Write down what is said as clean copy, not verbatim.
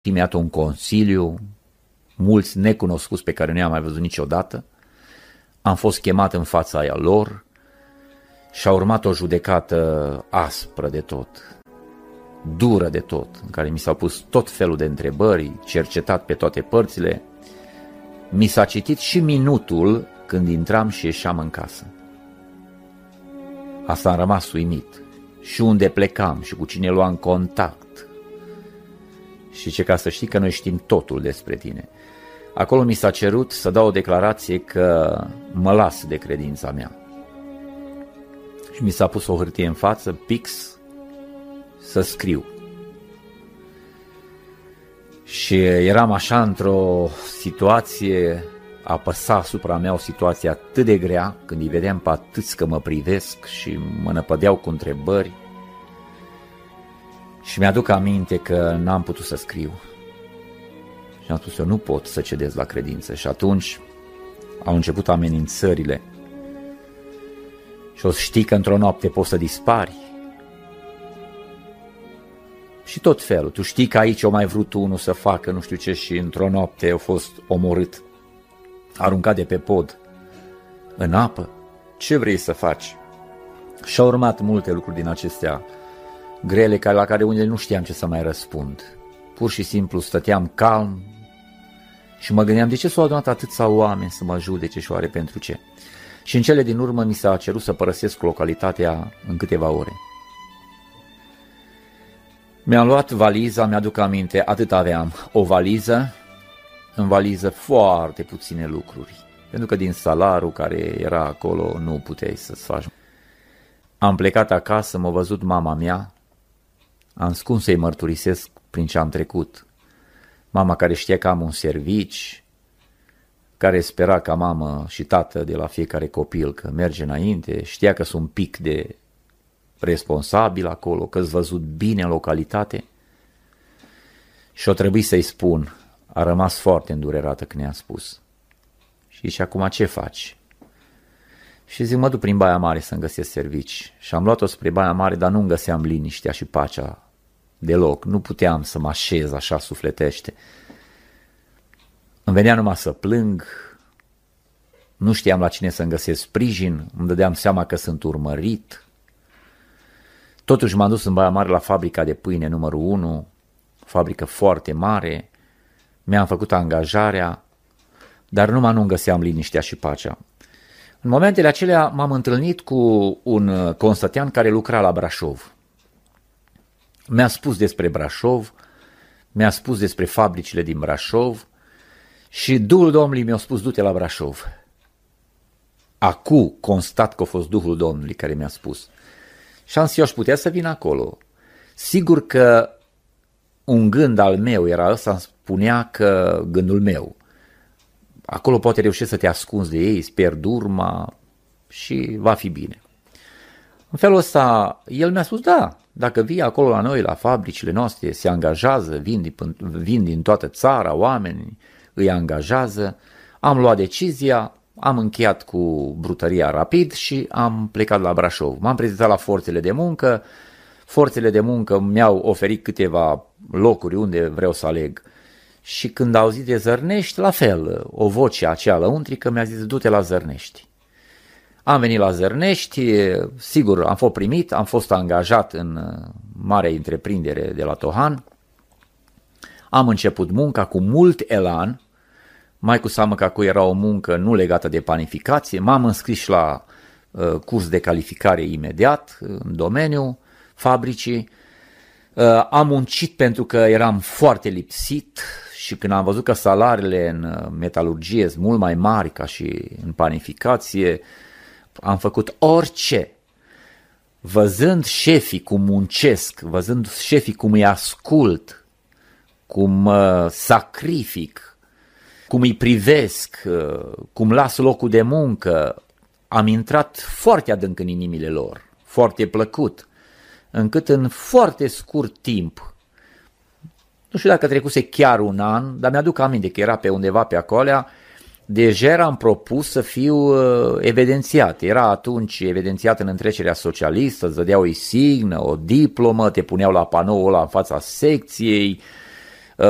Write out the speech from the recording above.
mi-a dat un consiliu, mulți necunoscuți pe care nu i-am mai văzut niciodată. Am fost chemat în fața aia lor și a urmat o judecată aspră de tot, dură de tot, în care mi s-au pus tot felul de întrebări, cercetat pe toate părțile. Mi s-a citit și minutul când intram și ieșeam în casă. Asta am rămas uimit. Și unde plecam și cu cine luam contact. Și ce, ca să știi că noi știm totul despre tine. Acolo mi s-a cerut să dau o declarație că mă las de credința mea. Și mi s-a pus o hârtie în față, pix, să scriu. Și eram așa într-o situație, apăsa asupra mea o situație atât de grea, când îi vedeam pe atâți că mă privesc și mă năpădeau cu întrebări. Și mi-aduc aminte că n-am putut să scriu. Și am spus, eu nu pot să cedez la credință. Și atunci au început amenințările. Și o să știi că într-o noapte poți să dispari. Și tot felul. Tu știi că aici o mai vrut unul să facă nu știu ce și într-o noapte a fost omorât, aruncat de pe pod în apă. Ce vrei să faci? Și au urmat multe lucruri din acestea grele, la care unele nu știam ce să mai răspund. Pur și simplu stăteam calm și mă gândeam de ce s-au adunat atâția oameni să mă judece și oare pentru ce. Și în cele din urmă mi s-a cerut să părăsesc localitatea în câteva ore. Mi-am luat valiza, mi-aduc aminte, atât aveam, o valiză, în valiză foarte puține lucruri, pentru că din salarul care era acolo nu puteai să-ți faci. Am plecat acasă, m-a văzut mama mea, am scos să-i mărturisesc prin ce am trecut. Mama care știa că am un servici, care spera ca mamă și tată de la fiecare copil că merge înainte, știa că sunt un pic de responsabil acolo, că-s văzut bine în localitate. Și o trebuie să-i spun, a rămas foarte îndurerată când i-a spus. Și acum ce faci? Și zic, mă duc prin Baia Mare să-mi găsesc servici. Și am luat-o spre Baia Mare, dar nu-mi găseam liniștea și pacea deloc. Nu puteam să mă așez așa sufletește. Îmi venea numai să plâng, nu știam la cine să-mi găsesc sprijin, îmi dădeam seama că sunt urmărit. Totuși m-am dus în Baia Mare la fabrica de pâine numărul 1, fabrică foarte mare, mi-am făcut angajarea, dar numai nu-mi găseam liniștea și pacea. În momentele acelea m-am întâlnit cu un constătean care lucra la Brașov. Mi-a spus despre Brașov, mi-a spus despre fabricile din Brașov și Duhul Domnului mi-a spus, du-te la Brașov. Acu constat că a fost Duhul Domnului care mi-a spus. Și am zis, eu aș putea să vin acolo. Sigur că un gând al meu era ăsta, îmi spunea că gândul meu, acolo poate reuși să te ascunzi de ei, îți pierzi urma și va fi bine. În felul ăsta, el mi-a spus, da, dacă vii acolo la noi, la fabricile noastre, se angajează, vin din toată țara, oameni îi angajează. Am luat decizia, am încheiat cu brutăria rapid și am plecat la Brașov. M-am prezentat la forțele de muncă, forțele de muncă mi-au oferit câteva locuri unde vreau să aleg. Și când au zis de Zărnești, la fel, o voce aceea lăuntrică mi-a zis, du-te la Zărnești. Am venit la Zărnești, sigur, am fost primit, am fost angajat în marea întreprindere de la Tohan. Am început munca cu mult elan, mai cu seamă că acolo era o muncă nu legată de panificație. M-am înscris și la curs de calificare imediat în domeniul fabricii. Am muncit pentru că eram foarte lipsit și când am văzut că salariile în metalurgie sunt mult mai mari ca și în panificație, am făcut orice. Văzând șefii cum muncesc, văzând șefii cum îi ascult, cum sacrific, cum îi privesc, cum las locul de muncă, am intrat foarte adânc în inimile lor, foarte plăcut, încât în foarte scurt timp, nu știu dacă trecuse chiar un an, dar mi-aduc aminte că era pe undeva pe acolo, deja am propus să fiu evidențiat. Era atunci evidențiat în întrecerea socialistă, îți dădeau o signă, o diplomă, te puneau la panoul ăla în fața secției,